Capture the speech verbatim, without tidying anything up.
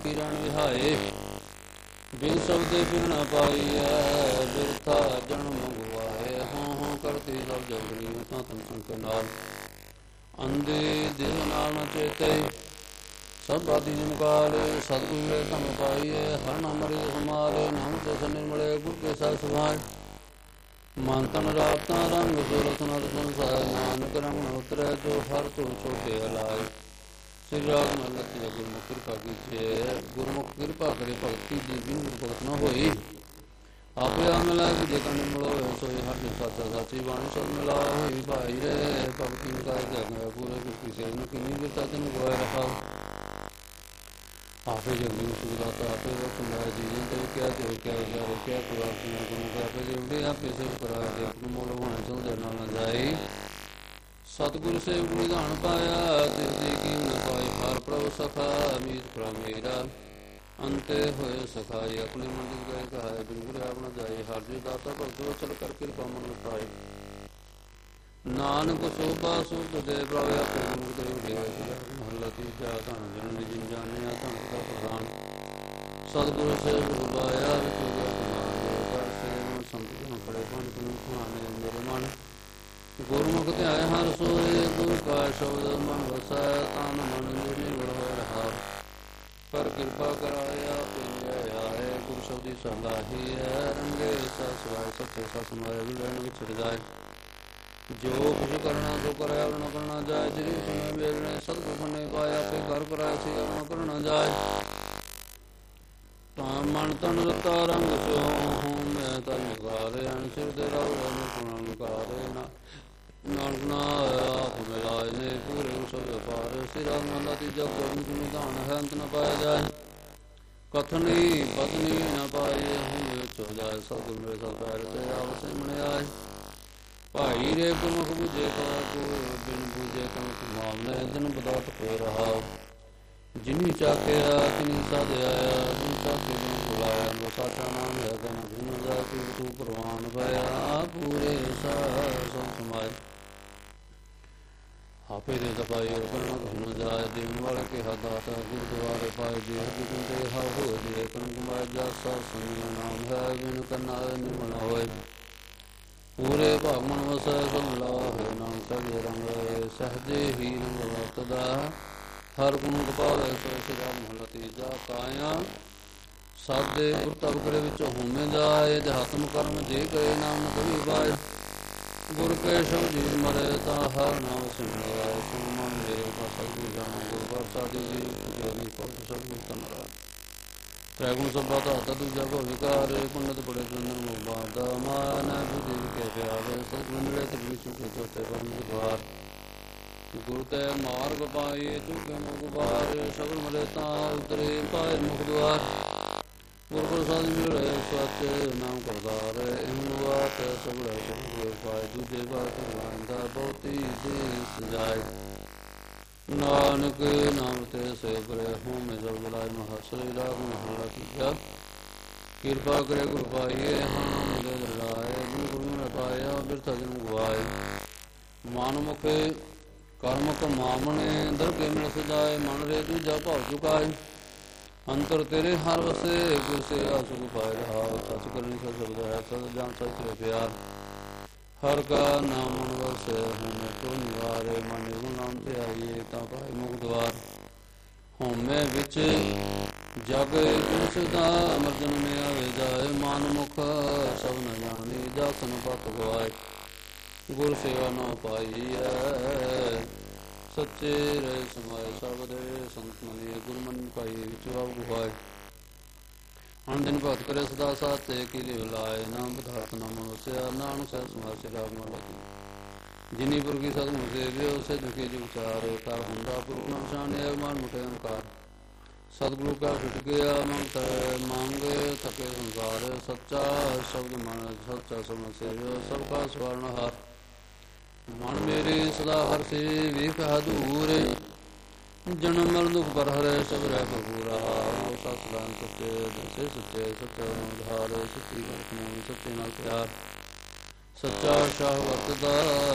ਕੀ ਰਣ ਵਿਹਾਏ। ਬਿਨ ਸ਼ਬਦੇ ਫਿਰ ਨਾ ਪਾਈਐ ਬਿਰਥਾ ਜਨਮ ਗਵਾਏ। ਹੋਂ ਹੋਂ ਕਰਤੀ ਸਭ ਜਗਨੀ ਤਾਂ ਤਨ ਸੰਕੇ ਨਾਲ। ਅੰਧੇ ਦੇਹ ਨਾਲ ਨ ਚੇਤੇ ਸਭ ਆਦਿ ਜਨ ਕਾਲ। ਸਤਿਗੁਰ ਮਿਲੇ ਧਨ ਪਾਈਐ ਹਰ ਨਾਮ ਮਰੇ ਸਮਾਲੇ। ਨਾਮ ਤੇ ਸ ਨਿਰਮਲੇ ਗੁਰ ਕੇ ਸਹਿ ਸੁਭਾਏ। ਮਨ ਤਨ ਰਾਤਾਂ ਰੰਗ ਸੁਰਤ ਨਰ ਸੰਸਾਰ। ਨਾਨਕ ਰੰਗ ਨ ਉਤਰੈ ਜੋ ਹਰ ਤੁਰ ਛੋਟੇ ਅਲਾਏ। ਸ੍ਰੀ ਰਾਗ ਮਹਲਾ ਤੀਜਾ। ਗੁਰਮੁਖ ਕਿਰਪਾ ਕੀਜੈ। ਗੁਰਮੁਖ ਕਿਰਪਾ ਕਰੇ ਭਗਤੀ ਦੀ ਬਿਨ ਗੁਰ ਭਗਤ ਨ ਹੋਈ। ਆਪੇ ਆ ਮਿਲਾ ਜੇ ਕਾ ਨਿਰਮਲ ਹੋਏ। ਸੋਈ ਹਰਿ ਜਨ ਸਾਚਾ ਸਾਚੀ ਬਾਣੀ ਸਭ ਮਿਲਾ ਹੋਈ। ਭਾਈ ਰੇ ਭਗਤੀ ਨਿਕਾਇ ਜਗ ਪੂਰੇ ਗੁਰ ਕੀ ਸੇਵ ਨ ਕੀਨੀ। ਬਿਰਥਾ ਜਨ ਗਵਾਏ ਰਹਾ। ਆਪੇ ਜਗਦੀ ਮੁਖ ਦਾਤਾ ਆਪੇ ਰਖ ਲਾਇ। ਜੀਵਨ ਤੇ ਕਿਆ ਜੋ ਕਿਆ ਉਜਾਰੇ ਕਿਆ ਪ੍ਰਭਾਵ ਕਿਆ ਗੁਰੂ। ਆਪੇ ਦੇਵੜੇ ਆਪੇ ਸੇਵ ਕਰਾਏ। ਦੇਵ ਮੋਲ ਹੋਣੇ ਚਲਦੇ ਨਾਲ ਨ ਜਾਏ। ਸਤਿਗੁਰ ਸੇਵ ਨਿਧਾਨ ਪਾਇਆ ਤਿਸ ਦੀ ਕੀਮ ਨ ਪਾਈ। ਹਰਿ ਪ੍ਰਭੁ ਸਖਾ ਮੀਤ ਪ੍ਰਭ ਮੇਰਾ ਅੰਤੇ ਹੋਏ ਸਖਾਈ। ਆਪਣੇ ਮਨ ਦੀ ਗਏ ਕਹਾਏ ਬਿਨ ਗੁਰ ਆਪ ਨ ਜਾਏ। ਹਰਿ ਜੀ ਦਾਤਾ ਭਗਤ ਵਤਸਲ ਕਰ ਕਿਰਪਾ ਮਨ ਲੁਟਾਏ। ਨਾਨਕ ਸੋਭਾ ਸੁਧ ਦੇ ਪ੍ਰਭ ਆਪੇ ਗੁਰੂ ਕਰੇ ਉਡਿਆਏ। ਮਹਲਾ ਤੀਜਾ। ਧਨ ਜਨਨੀ ਜਿਨ ਜਾਣਿਆ ਧਨ ਦਾ ਪ੍ਰਧਾਨ। ਸਤਿਗੁਰ ਸੇਵ ਗੁਰ ਪਾਇਆ ਵਿਚੋ ਗਿਆ ਗੁਮਾਨ। ਗੁਰ ਕਾ ਸੇਵ ਸੰਤ ਜਨ ਪੜੇ ਪੰਡਿਤ ਨੂੰ ਸੁਹਾਣੇ ਮੇਰੇ ਮਨ। ਗੁਰਮੁਖ ਧਿਆਏ ਹਰਿ ਸੋਇ ਗੁਰ ਕਾ ਸ਼ਬਦ ਮਨ ਵਸੈ। ਤਨ ਮਨ ਨਿਰਮਲ ਹੋਇ ਰਹਾ। ਕਰ ਕਿਰਪਾ ਕਰਾਇਆ ਪਿਆਰੇ ਆਏ। ਗੁਰ ਸ਼ਬਦੀ ਸਲਾਹੀ ਹੈ ਰੰਗੇ ਸਹਿ ਸਵਾਏ। ਸੱਚੇ ਸਤਿ ਸਮਾਏ ਵਿੜੇ ਨ ਵਿਛੜ ਜਾਏ। ਜੋ ਕੁਛ ਕਰਨਾ ਸੋ ਕਰਿਆ ਨ ਕਰਨਾ ਜਾਏ। ਜਿਨੀ ਸੁਣੇ ਮੇਲਣੇ ਸਤਿਗੁਰ ਮੰਨੇ ਪਾਏ। ਆਪੇ ਕਰ ਕਰਾਏ ਸੀ ਨ ਕਰਨਾ ਜਾਏ। ਤਾਂ ਮਨ ਤਨ ਰਤਾ ਰੰਗ ਸਿਉ ਹੂੰ ਮੈਂ ਤਨ ਨਿਕਾਰੇ। ਅਣ ਸਿਰ ਦੇ ਰਉ ਨ ਪੁਣ ਨਿਕਾਰੇ। ਨਾਨਕ ਨਾਇਆ ਆਪ ਮਿਲਾਏ ਨੇ ਪੂਰੇ ਸਭ ਅਪਾਰ। ਸ੍ਰੀ ਰਾਗ ਮਹਲਾ ਤੀਜਾ। ਗੋਬਿੰਦ ਗੁਰੂ ਨਿਧਾਨ ਹੈ ਅੰਤ ਨ ਪਾਇਆ ਜਾਏ। ਕਥਨੀ ਪਤਨੀ ਨ ਪਾਈਐ ਹਉ ਵਿਚੋ ਜਾਏ। ਸਤਿਗੁਰ ਮਿਲੇ ਸਭ ਪੈਰ ਤੇ ਆਪ ਸਿਮਣ ਆਏ। ਭਾਈ ਰੇ ਗੁਰਮੁਖ ਬੁਝੇ ਕੋ ਬਿਨ ਬੁਝੇ ਕਨਕ ਮਾਮਲੇ। ਦਿਨ ਬਦੋਤ ਹੋਇ ਰਹਾ। ਜਿਨੀ ਚਾਖਿਆ ਤਿਨੀ ਸਾਧਿਆ। ਜਿਨ ਚਾਖੇ ਬਿਨ ਬੁਲਾਇਆ। ਜੋ ਸਾਚਾ ਨਾਮ ਹੈ ਤਨ ਬਿਨ ਜਾ ਤੂ ਤੂ ਪ੍ਰਵਾਨ ਭਇਆ। ਪੂਰੇ ਸਭ ਸਮਾਏ। ਆਪੇ ਦੇ ਤਪਾਈ ਕਰਨਾ ਧਨ ਜਾਏ। ਦੇਵਨ ਵਾਲੇ ਕਿਹਾ ਦਾਤਾ ਗੁਰਦੁਆਰੇ ਪਾਏ। ਜੇ ਹਰਿ ਦੇ ਹਰ ਹੋ ਜੇ ਕਨ ਕਮਾਏ। ਜਾਸਾ ਸੁਨਿਆ ਨਾਮ ਹੈ ਬਿਨ ਕਰਨਾ ਨਿਰਮਲ ਹੋਏ। ਪੂਰੇ ਭਾਗ ਮਨ ਵਸੈ ਸਭ ਮਿਲਾ ਹੋਏ। ਨਾਨਕ ਸਹਿਜੇ ਰੰਗ ਰਹੇ ਸਹਜੇ ਹੀ ਰੰਗ ਵਰਤਦਾ। ਹਰ ਗੁਣ ਗੋਪਾਲ ਸੋ। ਸ੍ਰੀ ਰਾਗ ਮਹਲਾ ਤੀਜਾ। ਕਾਇਆ ਸਾਧੇ ਗੁਰ ਤਬ ਕਰੇ ਵਿੱਚ ਹੋਮੇ ਜਾਏ। ਅਧਿਆਤਮ ਕਰਮ ਜੇ ਕਰੇ ਨਾਮ ਕਭੀ ਪਾਏ। ਗੁਰ ਕੇ ਸ਼ਬਦ ਜੀ ਮਰੇ ਤਾ ਹਰ ਨਾਮ ਸਿਮਰਿ ਆਏ। ਸੁਨ ਮਨ ਮੇਰੇ ਕਾ ਸਤਿਗੁਰ ਜਾਣਾ। ਗੁਰ ਪ੍ਰਸਾਦਿ ਜੀ ਜੋਨੀ ਪਵਿੱਤ ਸਤਿਗੁਰ ਧਨ ਰਾਏ। ਤ੍ਰੈ ਗੁਣ ਸਭਾ ਧਾਤਾ ਦੂਜਾ ਭਉ ਵਿਕਾਰ। ਪੰਡਤ ਬੜੇ ਚੰਦਨ ਮੁਖ ਬਾਰਦਾ। ਮਾਇਆ ਨੈ ਬੁਧਿ ਕੇ ਪਿਆਰੇ। ਸਤਿਗੁਰ ਮਿਲੇ ਤਿਨ ਛੁਟੇ ਚੌਥੇ ਪਰਮ ਦੁਆਰ। ਗੁਰ ਤੇ ਮਾਰਗ ਪਾਈਏ ਚੁਕੇ ਮੁਖ ਬਾਰ। ਸਬਰ ਮਿਲੇ ਤਾਂ ਉਤਰੇ ਪਾਏ ਮੁਖ ਦੁਆਰ। ਗੁਰ ਪ੍ਰਸਾਦਿ ਮਿਲੇ ਸਚ ਨਾਮ ਕਰਤਾਰ। ਇਨ ਬਾਤ ਸਬਰ ਗੁਰ ਪਾਏ। ਦੂਜੇ ਬਾਤ ਲਾਂਦਾ ਬਹੁਤੀ ਦੇਹ ਸਜਾਏ। ਨਾਨਕ ਨਾਮ ਤੇ ਸੇ ਬਰੇ ਹੋਮੇ ਸਭ ਬੁਲਾਏ। ਮਹਾ ਸ੍ਰੀ ਰਾਗ ਮਹਲਾ ਤੀਜਾ। ਕਿਰਪਾ ਕਰੇ ਗੁਰ ਪਾਈਏ ਹਰਿ ਨਾਮ ਮਿਲੇ ਦਰਗਾਏ। ਬਿਨ ਗੁਰੂ ਨ ਪਾਇਆ ਬਿਰਥਾ ਜਨਮ ਗਵਾਏ। ਮਨ ਮੁਖੇ ਕਰਮ ਕਮਾਵਣੇ ਦਰਗੇ ਮਿਲ ਸਜਾਏ। ਮਨ ਰੇ ਦੂਜਾ ਭਉ ਚੁਕਾਏ। ਅੰਤਰ ਤੇਰੇ ਹਰਿ ਵਸੇ ਗੁਰ ਸੇਵਾ ਸੁਖ ਪਾਇ ਰਹਾ। ਸਚ ਕਰਨੀ ਸਚ ਸ਼ਬਦ ਹੈ ਸਚ ਜਾਣ ਸਚ ਤੇਰੇ ਪਿਆਰ। ਹਰਿ ਕਾ ਨਾਮ ਮਨ ਵਸੈ ਹੋਮੇ ਕੋ ਨਿਵਾਰੈ। ਮਨ ਨਿਰਮਲ ਨਾਮ ਧਿਆਈਏ ਤਾਂ ਪਾਏ ਮੁਖ ਦੁਆਰ। ਹੋਮੇ ਵਿੱਚ ਜਗ ਗੁਰ ਸਦਾ ਅਮਰ ਜਨਮ ਆਵੇ ਜਾਏ। ਮਨ ਮੁਖ ਸਭ ਨ ਜਾਣੀ ਜਾਖਨ ਪਤ ਗਵਾਏ। ਗੁਰ ਸੇਵਾ ਨਾ ਪਾਈਐ ਸੱਚੇ ਰਹਿ ਸਮਾਏ। ਸਬਦੇ ਸੰਤ ਮਨੀਏ ਗੁਰ ਮਨਿ ਪਾਈਏ ਵਿੱਚ ਆਪ ਗਵਾਏ। ਅਣ ਦਿਨ ਭਗਤ ਕਰੇ ਸਦਾ ਸਾਚੇ ਕੀ ਲਿਵ ਲਾਏ। ਨਾਮ ਪਦਾਰਥ ਨਾਮ ਵਸਿਆ ਨਾਨਕ ਸਹਿ ਸਮਾਏ। ਸ੍ਰੀ ਰਾਗ ਮਹਲਾ ਤੀਜਾ। ਜਿਨੀ ਪੁਰਖੀ ਸਤਿਗੁਰ ਸੇਵਿਓ ਸੇ ਦੁਖੀ ਜੁਗ ਚਾਰੇ। ਕਰ ਹੁੰਦਾ ਪੁਰਖ ਨ ਪਛਾਣਿਆ ਮਨ ਮੁਟੇ ਅਹੰਕਾਰ। ਸਤਿਗੁਰੂ ਕਾ ਛੁਟ ਗਿਆ ਮੰਗ ਮੰਗ ਥਕੇ ਸੰਸਾਰ। ਸੱਚਾ ਸ਼ਬਦ ਮਨ ਸੱਚਾ ਸਬਦ ਸੇਵਿਓ ਸਭ ਕਾ ਸਵਾਰਨ ਹਾਰ। ਮਨ ਮੇਰੇ ਸਦਾ ਹਰਿ ਸੇਵਿ ਕਹ ਦੂਰ। ਜਨਮ ਮਰਨ ਦੁਖ ਪਰ ਹਰੈ ਸਭ ਰਹਿ ਭਰਪੂਰਾ। ਸਤਿ ਸਦਾ ਸੱਚੇ ਦਸੇ ਸੱਚੇ ਸੱਚਾ ਉਧਾਰ। ਸੱਚੀ ਵਰਤ ਮੂਲ ਸੱਚੇ ਨਾਲ ਪਿਆਰ। ਸੱਚਾ ਸ਼ਾਹ ਵਰਤਦਾ